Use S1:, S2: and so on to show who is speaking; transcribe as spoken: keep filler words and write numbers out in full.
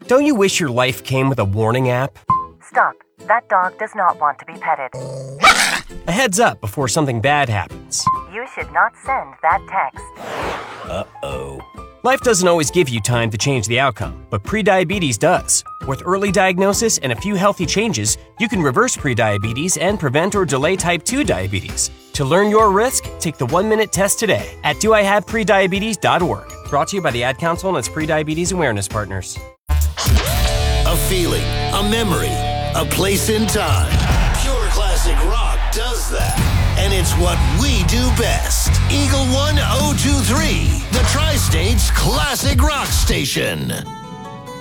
S1: Don't you wish your life came with a warning app?
S2: Stop. That dog does not want to be petted.
S1: A heads up before something bad happens.
S2: You should not send that text.
S1: Uh-oh. Life doesn't always give you time to change the outcome, but prediabetes does. With early diagnosis and a few healthy changes, you can reverse prediabetes and prevent or delay type two diabetes. To learn your risk, take the one-minute test today at do I have prediabetes dot org. Brought to you by the Ad Council and its prediabetes awareness partners.
S3: A feeling, a memory, a place in time. Pure classic rock does that. And it's what we do best. Eagle one oh two three, the Tri-State's classic rock station.